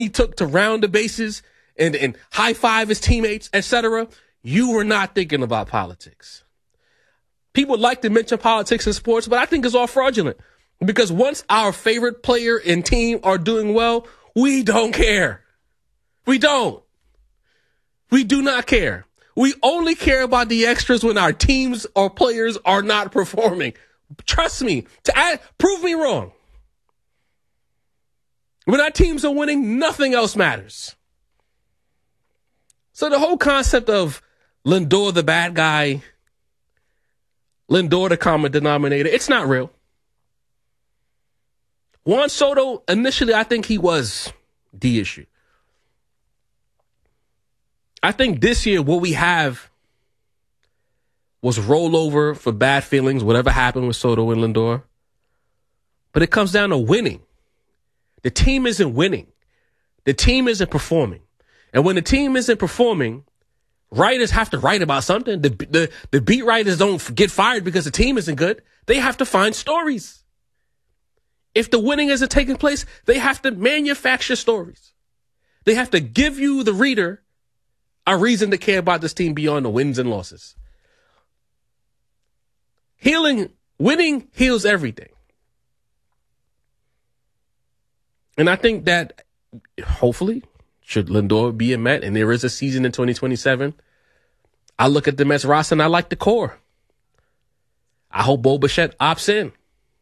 he took to round the bases and high five his teammates, etc., you were not thinking about politics. People like to mention politics in sports, but I think it's all fraudulent. Because once our favorite player and team are doing well, we don't care. We don't. We do not care. We only care about the extras when our teams or players are not performing. Trust me. Prove me wrong. When our teams are winning, nothing else matters. So the whole concept of Lindor the bad guy, Lindor the common denominator, it's not real. Juan Soto, initially, I think he was the issue. I think this year what we have was rollover for bad feelings, whatever happened with Soto and Lindor. But it comes down to winning. The team isn't winning. The team isn't performing. And when the team isn't performing, writers have to write about something. The beat writers don't get fired because the team isn't good. They have to find stories. If the winning isn't taking place, they have to manufacture stories. They have to give you, the reader, a reason to care about this team beyond the wins and losses. Winning heals everything. And I think that, hopefully, should Lindor be a Met, and there is a season in 2027, I look at the Mets roster and I like the core. I hope Bo Bichette opts in.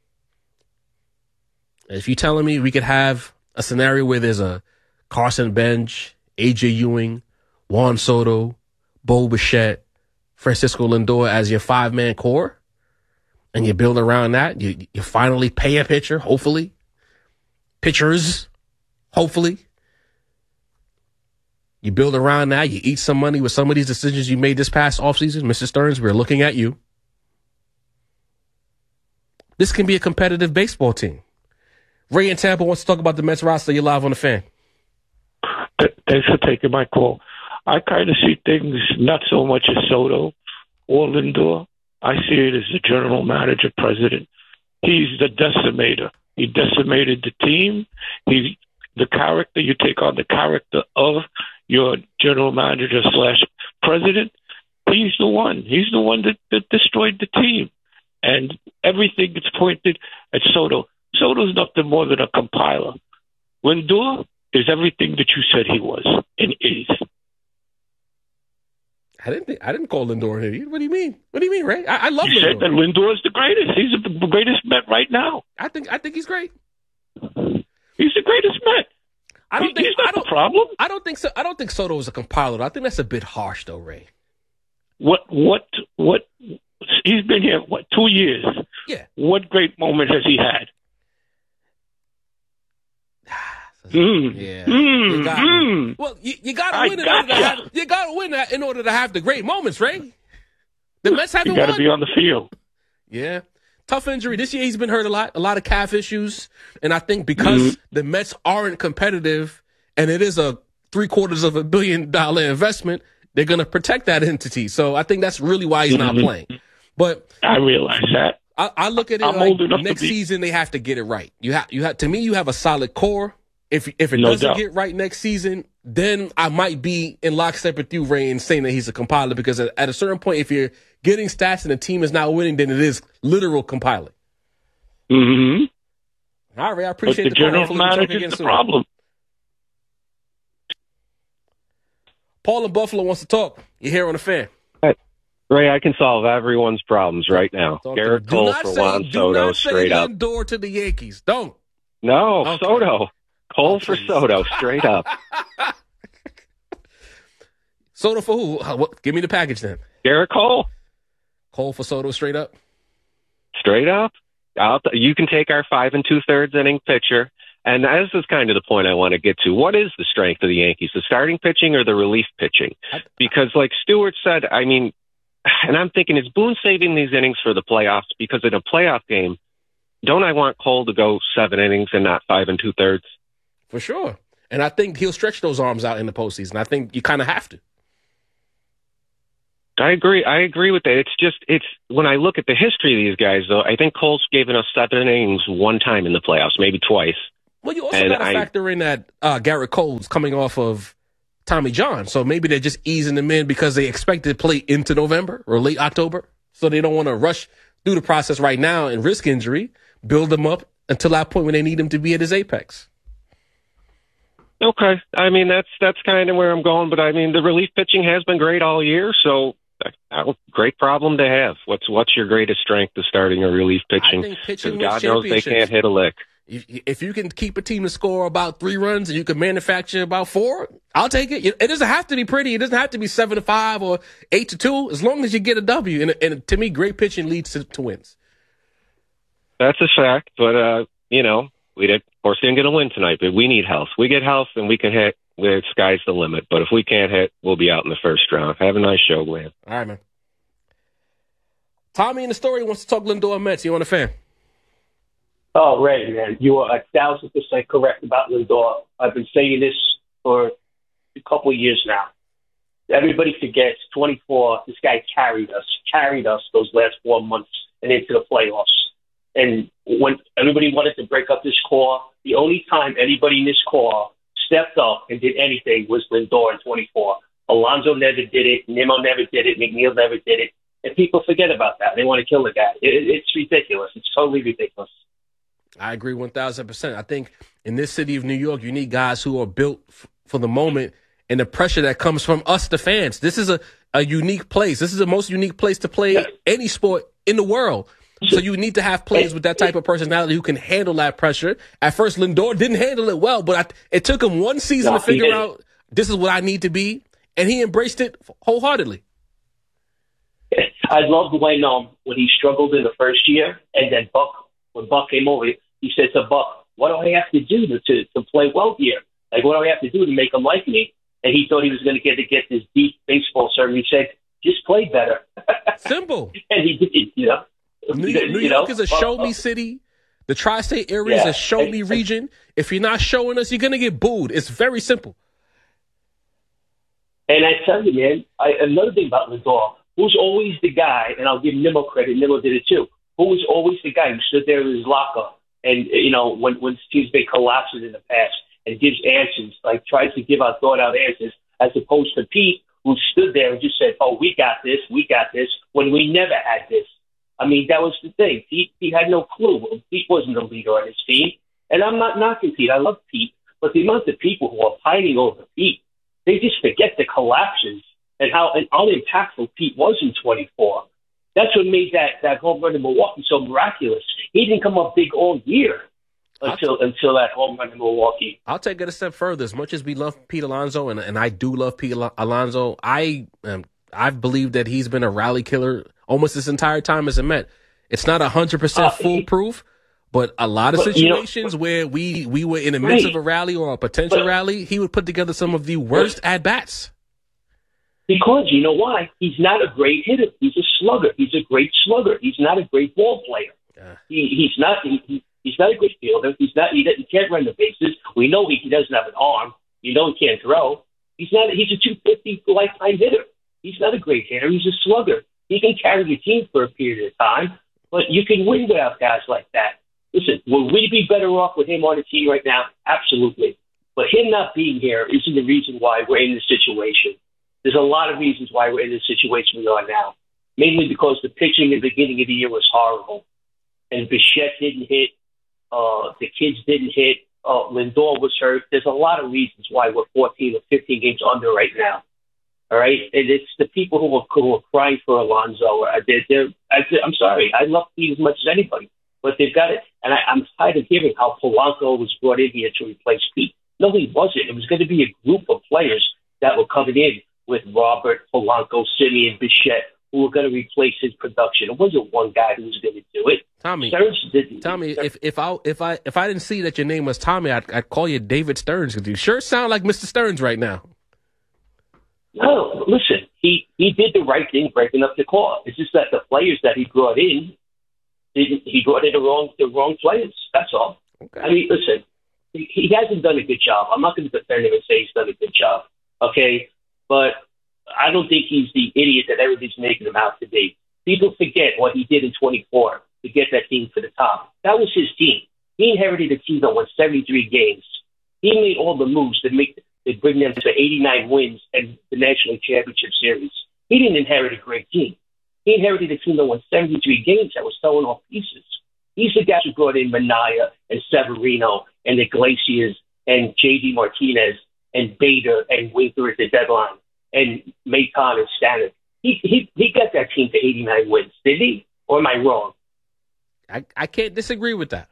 If you're telling me we could have a scenario where there's a Carson Bench, AJ Ewing, Juan Soto, Bo Bichette, Francisco Lindor as your 5-man core, and you build around that, you finally pay a pitcher, hopefully. Pitchers, hopefully. You build around that, you eat some money with some of these decisions you made this past offseason. Mr. Stearns, we're looking at you. This can be a competitive baseball team. Ray in Tampa wants to talk about the Mets roster. You're live on the Fan. Thanks for taking my call. I kind of see things not so much as Soto or Lindor. I see it as the general manager, president. He's the decimator. He decimated the team. He's the character. You take on the character of your general manager / president. He's the one. He's the one that destroyed the team. And everything gets pointed at Soto. Soto's nothing more than a compiler. Lindor is everything that you said he was and is. I didn't call Lindor an idiot. What do you mean? What do you mean, Ray? I love Lindor. You said that Lindor is the greatest. He's the greatest Met right now. I think he's great. He's the greatest Met. He's not the problem. I don't think so. I don't think Soto is a compiler. I think that's a bit harsh, though, Ray. What? He's been here 2 years. Yeah. What great moment has he had? Yeah. Well, you got to win. You got to win that in order to have the great moments, Ray. The Mets haven't won. You got to be on the field. Yeah. Tough injury. This year he's been hurt a lot of calf issues. And I think because the Mets aren't competitive and it is a $750 million investment, they're going to protect that entity. So I think that's really why he's not playing. But I realize that. I look at it like next season they have to get it right. You have to me, you have a solid core. If it doesn't get right next season, then I might be in lockstep with you, Ray, and saying that he's a compiler, because at a certain point, if you're getting stats and the team is not winning, then it is literal compiling. Mm-hmm. All right, Ray, I appreciate the general manager is the problem. Paul in Buffalo wants to talk. You're here on the Fan. Ray, I can solve everyone's problems right now. Garrett Cole for Juan Soto, straight up. Door to the Yankees. Don't. No, okay. Soto. Cole for Soto, straight up. Soto for who? Give me the package then. Garrett Cole. Cole for Soto, straight up? Straight up. You can take our 5 2/3 inning pitcher. And this is kind of the point I want to get to. What is the strength of the Yankees, the starting pitching or the relief pitching? Because like Stewart said, I mean, and I'm thinking, is Boone saving these innings for the playoffs? Because in a playoff game, don't I want Cole to go 7 innings and not 5 2/3? For sure. And I think he'll stretch those arms out in the postseason. I think you kind of have to. I agree with that. It's when I look at the history of these guys, though, I think Cole's given us 7 innings one time in the playoffs, maybe twice. Well, you also got to factor in that Garrett Cole's coming off of Tommy John. So maybe they're just easing them in because they expect to play into November or late October. So they don't want to rush through the process right now and risk injury, build them up until that point when they need him to be at his apex. Okay. I mean, that's kind of where I'm going. But, I mean, the relief pitching has been great all year, so great problem to have. What's your greatest strength to starting a relief pitching? I think pitching God knows they can't hit a lick. If you can keep a team to score about 3 runs and you can manufacture about 4, I'll take it. It doesn't have to be pretty. It doesn't have to be 7-5 or 8-2. As long as you get a W. And to me, great pitching leads to wins. That's a fact. But, of course, didn't get a win tonight, but we need health. We get health and we can hit. The sky's the limit. But if we can't hit, we'll be out in the first round. Have a nice show, Glenn. All right, man. Tommy in the story wants to talk Lindor Mets. You on a fan? Oh, Ray, man, you are 1,000% correct about Lindor. I've been saying this for a couple of years now. Everybody forgets 24. This guy carried us those last 4 months and into the playoffs. And when everybody wanted to break up this core, the only time anybody in this core stepped up and did anything was Lindor in 24. Alonso never did it. Nimmo never did it. McNeil never did it. And people forget about that. They want to kill the guy. It's ridiculous. It's totally ridiculous. I agree 1,000%. I think in this city of New York, you need guys who are built for the moment and the pressure that comes from us, the fans. This is a unique place. This is the most unique place to play any sport in the world. So you need to have players with that type of personality who can handle that pressure. At first, Lindor didn't handle it well, but it took him one season to figure out this is what I need to be, and he embraced it wholeheartedly. I loved when he struggled in the first year, and then when Buck came over, he said to Buck, "What do I have to do to play well here? Like, what do I have to do to make him like me?" And he thought he was going to get this deep baseball serve. He said, "Just play better." Simple. And he did, New York is a show-me city. The tri-state area is a show-me region. If you're not showing us, you're going to get booed. It's very simple. And I tell you, man, another thing about Lindor, who's always the guy, and I'll give Nimmo credit, Nimmo did it too, who was always the guy who stood there in his locker and, when teams been collapses in the past and gives answers, like tries to give out thought-out answers, as opposed to Pete, who stood there and just said, "Oh, we got this, when we never had this." I mean, that was the thing. Pete had no clue. Pete wasn't the leader on his team. And I'm not knocking Pete. I love Pete. But the amount of people who are pining over Pete, they just forget the collapses and how unimpactful Pete was in 24. That's what made that home run in Milwaukee so miraculous. He didn't come up big all year until that home run in Milwaukee. I'll take it a step further. As much as we love Pete Alonso, and I do love Pete Alonso, I've believed that he's been a rally killer almost this entire time as a Met. It's not 100% foolproof, but a lot of situations where we were in the midst of a rally or a potential rally, he would put together some of the worst at-bats. Because you know why? He's not a great hitter. He's a slugger. He's a great slugger. He's not a great ball player. He's not a good fielder. He can't run the bases. We know he doesn't have an arm. You know he can't throw. He's a 250 lifetime hitter. He's not a great hitter. He's a slugger. He can carry your team for a period of time, but you can win without guys like that. Listen, will we be better off with him on the team right now? Absolutely. But him not being here isn't the reason why we're in this situation. There's a lot of reasons why we're in this situation we are now, mainly because the pitching at the beginning of the year was horrible. And Bichette didn't hit. The kids didn't hit. Lindor was hurt. There's a lot of reasons why we're 14 or 15 games under right now. All right, and it's the people who are crying for Alonso. I'm sorry, I love Pete as much as anybody, but they've got it. And I'm tired of hearing how Polanco was brought in here to replace Pete. No, he wasn't. It was going to be a group of players that were coming in with Robert, Polanco, Simeon, Bichette, who were going to replace his production. It wasn't one guy who was going to do it. Tommy, Tommy, if I didn't see that your name was Tommy, I'd call you David Stearns because you sure sound like Mr. Stearns right now. No, listen, he did the right thing breaking up the core. It's just that the players that he brought in, he brought in the wrong players. That's all. Okay. I mean, listen, he hasn't done a good job. I'm not going to defend him and say he's done a good job, okay? But I don't think he's the idiot that everybody's making him out to be. People forget what he did in 24 to get that team to the top. That was his team. He inherited a team that won 73 games. He made all the moves that bring them to 89 wins and the National Championship Series. He didn't inherit a great team. He inherited a team that won 73 games that was selling off pieces. He's the guy who brought in Minaya and Severino and Iglesias and J.D. Martinez and Bader and Winker at the deadline and Maton and Stanek. He got that team to 89 wins, did he? Or am I wrong? I can't disagree with that.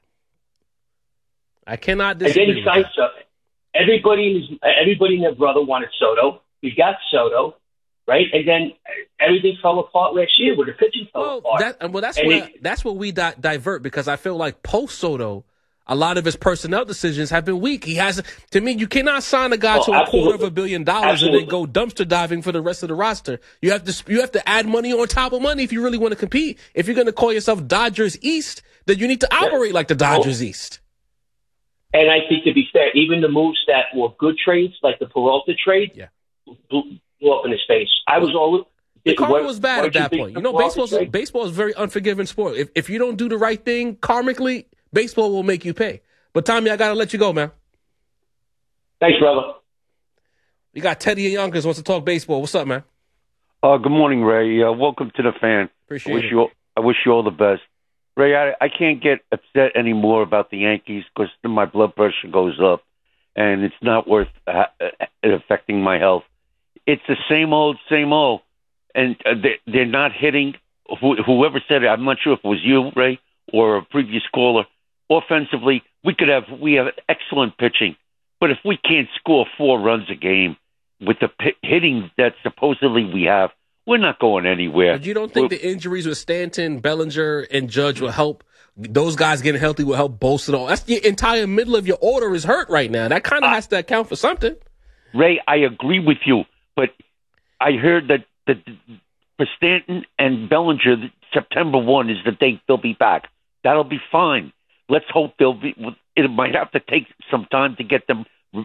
I cannot disagree. And then he signed Soto. Everybody and their brother wanted Soto. We got Soto, right? And then everything fell apart last year where the pitching fell apart. That's where we divert, because I feel like post Soto, a lot of his personnel decisions have been weak. To me, you cannot sign a guy to $250 million and then go dumpster diving for the rest of the roster. You have to add money on top of money if you really want to compete. If you're going to call yourself Dodgers East, then you need to operate like the Dodgers East. And I think, to be fair, even the moves that were good trades, like the Peralta trade, blew up in his face. The karma was bad at that point. You know, baseball is a very unforgiving sport. If you don't do the right thing karmically, baseball will make you pay. But, Tommy, I got to let you go, man. Thanks, brother. We got Teddy in Yonkers wants to talk baseball. What's up, man? Good morning, Ray. Welcome to the fan. Appreciate it. I wish you all the best. Ray, I can't get upset anymore about the Yankees because my blood pressure goes up, and it's not worth it affecting my health. It's the same old, and they're not hitting. Whoever said it, I'm not sure if it was you, Ray, or a previous caller. Offensively, we have excellent pitching, but if we can't score 4 runs a game with the hitting that supposedly we have, we're not going anywhere. But you don't think the injuries with Stanton, Bellinger, and Judge will help? Those guys getting healthy will help bolster it all. That's the entire middle of your order is hurt right now. That kind of has to account for something. Ray, I agree with you, but I heard that for Stanton and Bellinger, September 1 is the date they'll be back. That'll be fine. Let's hope it might have to take some time to get them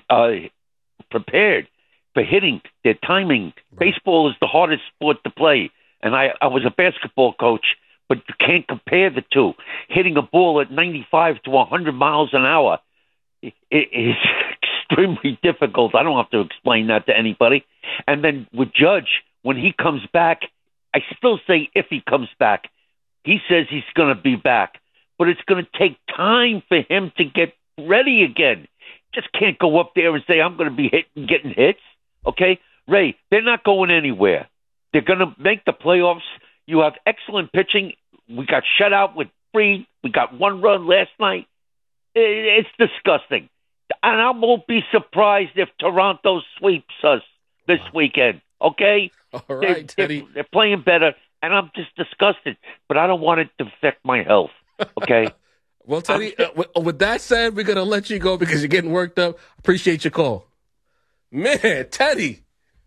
prepared for hitting, their timing. Right. Baseball is the hardest sport to play. And I was a basketball coach, but you can't compare the two. Hitting a ball at 95 to 100 miles an hour is extremely difficult. I don't have to explain that to anybody. And then with Judge, when he comes back, I still say if he comes back, he says he's going to be back. But it's going to take time for him to get ready again. Just can't go up there and say, I'm going to be getting hits. Okay? Ray, they're not going anywhere. They're going to make the playoffs. You have excellent pitching. We got shut out with Fried. We got 1 run last night. It's disgusting. And I won't be surprised if Toronto sweeps us this weekend. Okay? All right, Teddy. They're playing better, and I'm just disgusted. But I don't want it to affect my health. Okay? Well, Teddy, with that said, we're going to let you go because you're getting worked up. Appreciate your call. Man, Teddy.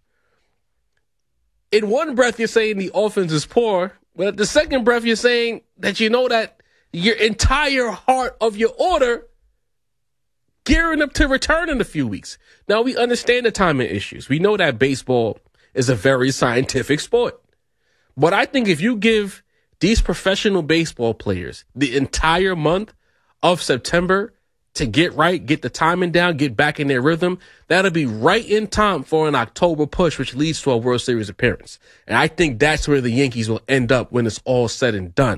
In one breath, you're saying the offense is poor, but at the second breath, you're saying that you know that your entire heart of your order gearing up to return in a few weeks. Now, we understand the timing issues. We know that baseball is a very scientific sport. But I think if you give these professional baseball players the entire month of September to get right, get the timing down, get back in their rhythm, that'll be right in time for an October push, which leads to a World Series appearance. And I think that's where the Yankees will end up when it's all said and done.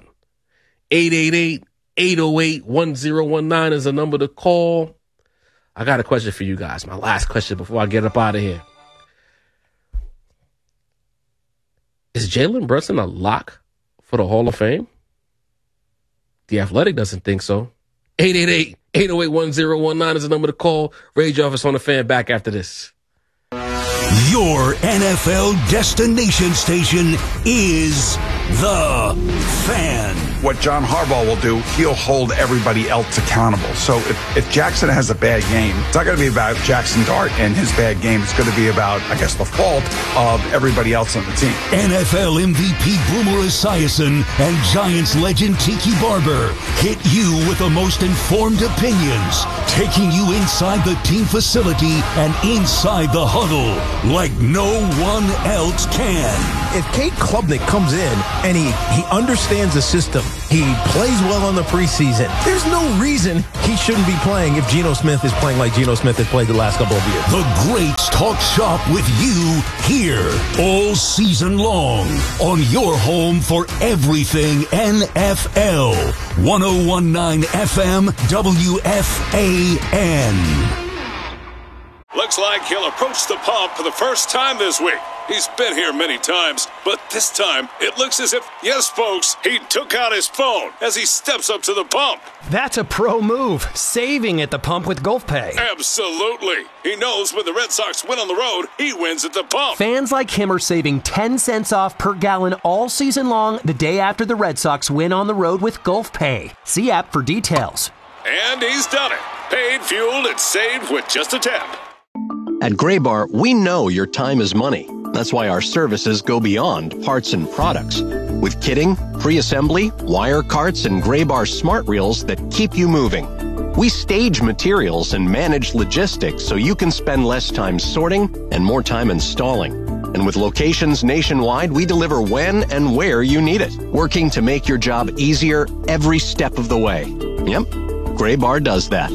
888-808-1019 is the number to call. I got a question for you guys. My last question before I get up out of here. Is Jalen Brunson a lock for the Hall of Fame? The Athletic doesn't think so. 888-808-1019 is the number to call. Rage Office on the Fan back after this. Your NFL destination station is The Fan. What John Harbaugh will do, he'll hold everybody else accountable. So if Jackson has a bad game, it's not going to be about Jackson Dart and his bad game. It's going to be about, I guess, the fault of everybody else on the team. NFL MVP Boomer Esiason and Giants legend Tiki Barber hit you with the most informed opinions, taking you inside the team facility and inside the huddle like no one else can. if Cade Klubnik comes in and he understands the system, he plays well in the preseason, there's no reason he shouldn't be playing if Geno Smith is playing like Geno Smith has played the last couple of years. The Greats talk shop with you here all season long on your home for everything NFL. 101.9 FM WFAN. Looks like he'll approach the pump for the first time this week. He's been here many times, but this time it looks as if, yes, folks, he took out his phone as he steps up to the pump. That's a pro move, saving at the pump with GulfPay. Absolutely. He knows when the Red Sox win on the road, he wins at the pump. Fans like him are saving 10 cents off per gallon all season long the day after the Red Sox win on the road with GulfPay. See app for details. And he's done it. Paid, fueled, and saved with just a tap. At Graybar, we know your time is money. That's why our services go beyond parts and products. With kitting, pre-assembly, wire carts, and Graybar smart reels that keep you moving. We stage materials and manage logistics so you can spend less time sorting and more time installing. And with locations nationwide, we deliver when and where you need it, working to make your job easier every step of the way. Yep, Graybar does that.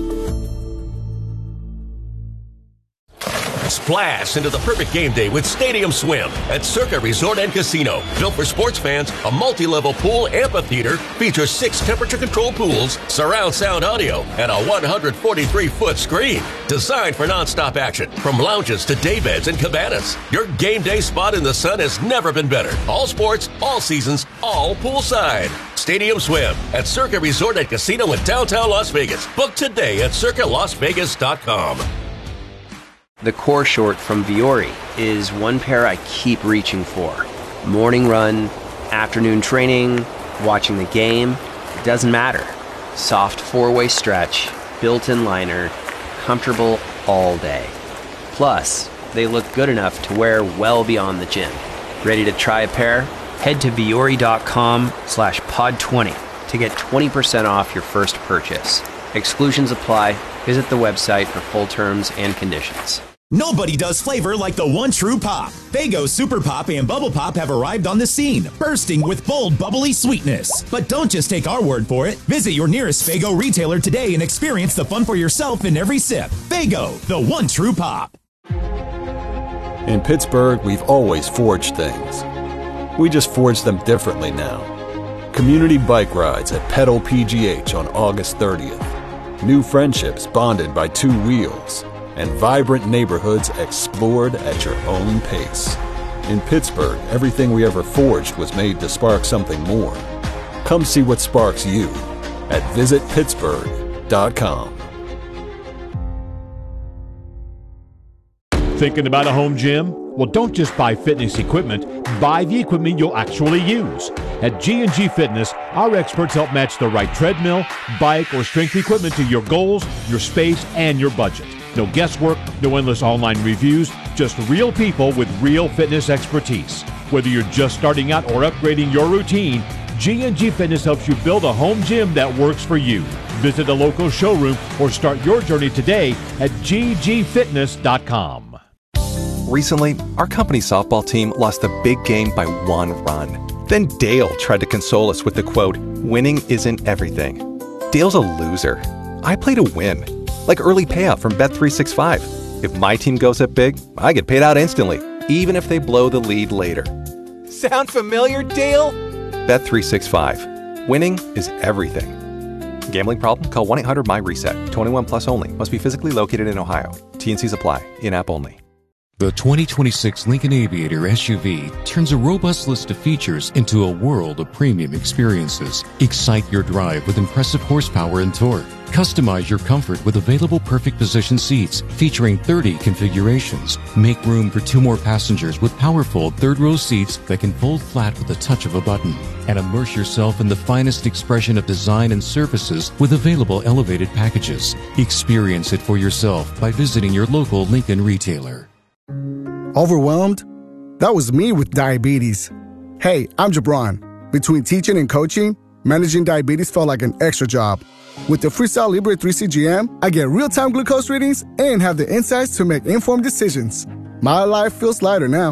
Splash into the perfect game day with Stadium Swim at Circa Resort and Casino. Built for sports fans, a multi-level pool amphitheater features 6 temperature-controlled pools, surround sound audio, and a 143-foot screen. Designed for nonstop action, from lounges to daybeds and cabanas. Your game day spot in the sun has never been better. All sports, all seasons, all poolside. Stadium Swim at Circa Resort and Casino in downtown Las Vegas. Book today at circalasvegas.com. The core short from Vuori is one pair I keep reaching for. Morning run, afternoon training, watching the game, it doesn't matter. Soft 4-way stretch, built-in liner, comfortable all day. Plus, they look good enough to wear well beyond the gym. Ready to try a pair? Head to Vuori.com/pod20 to get 20% off your first purchase. Exclusions apply. Visit the website for full terms and conditions. Nobody does flavor like the one true pop. Faygo Super Pop and Bubble Pop have arrived on the scene, bursting with bold, bubbly sweetness. But don't just take our word for it. Visit your nearest Faygo retailer today and experience the fun for yourself in every sip. Faygo, the one true pop. In Pittsburgh, we've always forged things. We just forge them differently now. Community bike rides at Pedal PGH on August 30th. New friendships bonded by 2 wheels. And vibrant neighborhoods explored at your own pace. In Pittsburgh, everything we ever forged was made to spark something more. Come see what sparks you at visitpittsburgh.com. Thinking about a home gym? Well, don't just buy fitness equipment. Buy the equipment you'll actually use. At G&G Fitness, our experts help match the right treadmill, bike, or strength equipment to your goals, your space, and your budget. No guesswork, no endless online reviews, just real people with real fitness expertise. Whether you're just starting out or upgrading your routine, G&G Fitness helps you build a home gym that works for you. Visit a local showroom or start your journey today at ggfitness.com. Recently, our company's softball team lost a big game by 1 run. Then Dale tried to console us with the quote, "Winning isn't everything." Dale's a loser. I play to win. Like early payout from Bet365. If my team goes up big, I get paid out instantly, even if they blow the lead later. Sound familiar, Dale? Bet365. Winning is everything. Gambling problem? Call 1-800-MY-RESET. 21 plus only. Must be physically located in Ohio. T&Cs apply. In-app only. The 2026 Lincoln Aviator SUV turns a robust list of features into a world of premium experiences. Excite your drive with impressive horsepower and torque. Customize your comfort with available perfect position seats featuring 30 configurations. Make room for 2 more passengers with powerful 3rd-row seats that can fold flat with the touch of a button. And immerse yourself in the finest expression of design and services with available elevated packages. Experience it for yourself by visiting your local Lincoln retailer. Overwhelmed? That was me with diabetes. Hey, I'm Jabron. Between teaching and coaching, managing diabetes felt like an extra job. With the Freestyle Libre 3 CGM, I get real-time glucose readings and have the insights to make informed decisions. My life feels lighter now.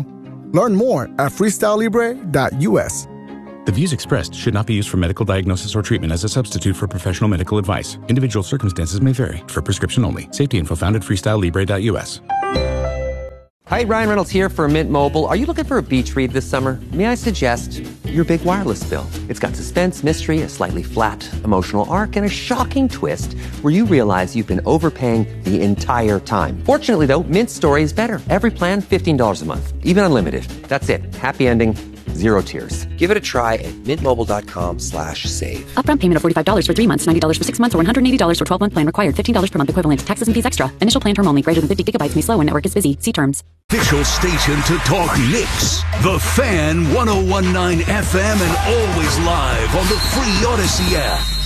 Learn more at freestylelibre.us. The views expressed should not be used for medical diagnosis or treatment as a substitute for professional medical advice. Individual circumstances may vary. For prescription only. Safety info found at freestylelibre.us. Hi, Ryan Reynolds here for Mint Mobile. Are you looking for a beach read this summer? May I suggest your big wireless bill? It's got suspense, mystery, a slightly flat emotional arc, and a shocking twist where you realize you've been overpaying the entire time. Fortunately, though, Mint's story is better. Every plan, $15 a month. Even unlimited. That's it. Happy ending. Zero tears. Give it a try at mintmobile.com/save. Upfront payment of $45 for 3 months, $90 for 6 months, or $180 for 12-month plan required. $15 per month equivalent. Taxes and fees extra. Initial plan term only. Greater than 50 gigabytes may slow when network is busy. See terms. Official station to talk Knicks. The Fan 101.9 FM and always live on the free Odyssey app.